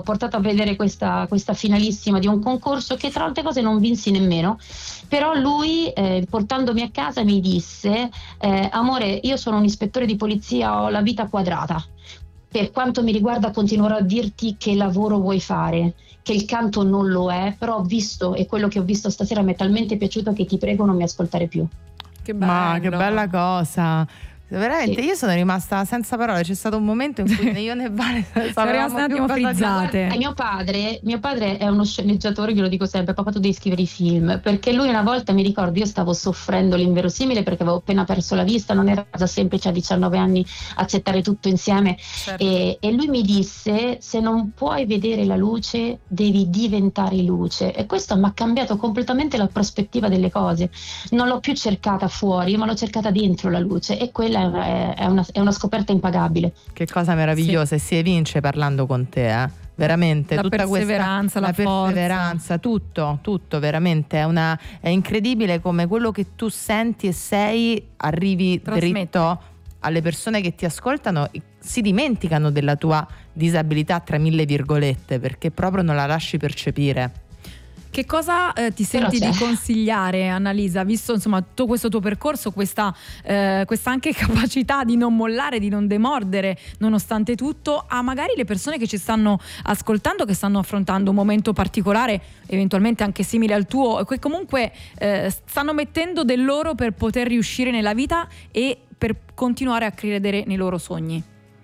portato a vedere questa finalissima di un concorso che tra altre cose non vinsi nemmeno, però lui portandomi a casa mi disse amore, io sono un ispettore di polizia, ho la vita quadrata, per quanto mi riguarda continuerò a dirti che lavoro vuoi fare, che il canto non lo è, però ho visto, e quello che ho visto stasera mi è talmente piaciuto che ti prego non mi ascoltare più. Che bello. Ma che bella cosa. Veramente, sì. Io sono rimasta senza parole. C'è stato un momento in cui né io né Vale sapevamo un attimo frizzate. Mio padre è uno sceneggiatore, glielo dico sempre, papà tu devi scrivere i film, perché lui una volta, mi ricordo, io stavo soffrendo l'inverosimile perché avevo appena perso la vista, non era cosa semplice a 19 anni accettare tutto insieme, certo. e lui mi disse se non puoi vedere la luce devi diventare luce, e questo mi ha cambiato completamente la prospettiva delle cose. Non l'ho più cercata fuori, ma l'ho cercata dentro la luce, e quella è una scoperta impagabile. Che cosa meravigliosa, sì. E si evince parlando con te, veramente la tutta perseveranza, la perseveranza, tutto veramente è incredibile come quello che tu senti e sei arrivi dritto alle persone che ti ascoltano, si dimenticano della tua disabilità tra mille virgolette, perché proprio non la lasci percepire. Che cosa ti senti di consigliare, Annalisa, visto insomma tutto questo tuo percorso, questa anche capacità di non mollare, di non demordere nonostante tutto, a magari le persone che ci stanno ascoltando, che stanno affrontando un momento particolare, eventualmente anche simile al tuo, che comunque stanno mettendo del loro per poter riuscire nella vita e per continuare a credere nei loro sogni?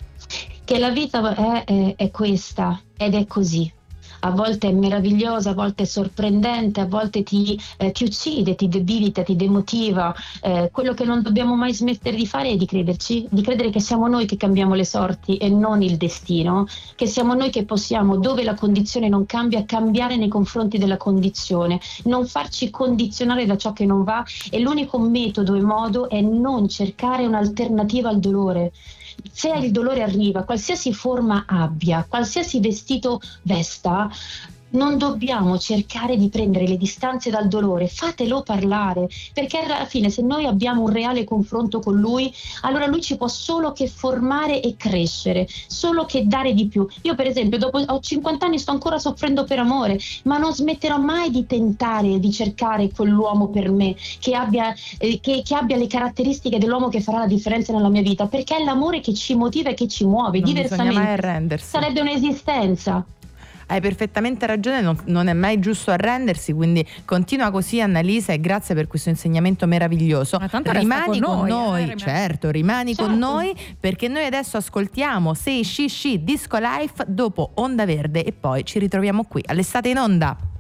Che la vita è questa ed è così. A volte è meravigliosa, a volte è sorprendente, a volte ti uccide, ti debilita, ti demotiva. Quello che non dobbiamo mai smettere di fare è di crederci, di credere che siamo noi che cambiamo le sorti e non il destino, che siamo noi che possiamo, dove la condizione non cambia, cambiare nei confronti della condizione, non farci condizionare da ciò che non va, e l'unico metodo e modo è non cercare un'alternativa al dolore. Se il dolore arriva, qualsiasi forma abbia, qualsiasi vestito vesta, non dobbiamo cercare di prendere le distanze dal dolore, fatelo parlare, perché alla fine se noi abbiamo un reale confronto con lui, allora lui ci può solo che formare e crescere, solo che dare di più. Io per esempio ho 50 anni, sto ancora soffrendo per amore, ma non smetterò mai di tentare, di cercare quell'uomo per me, che abbia le caratteristiche dell'uomo che farà la differenza nella mia vita, perché è l'amore che ci motiva e che ci muove. Non diversamente sarebbe un'esistenza. Hai perfettamente ragione, non è mai giusto arrendersi, quindi continua così, Annalisa, e grazie per questo insegnamento meraviglioso. Rimani con noi, certo, con noi, perché noi adesso ascoltiamo Say She She Disco Life dopo Onda Verde e poi ci ritroviamo qui all'Estate in Onda.